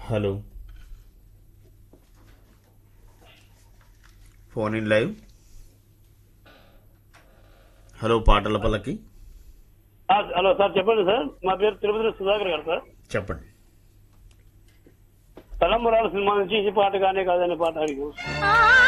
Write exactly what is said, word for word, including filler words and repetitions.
Hello, phone in live. Hello, పాటల పల్లకి. Hello sir, చెప్పండి సార్. మా పేరు తిరుపతి సుధాకర్ గారు సార్. చెప్పండి. తలంబరాల సినిమా నుంచి ఈ పాట కానీ కాదనే పాట అడిగి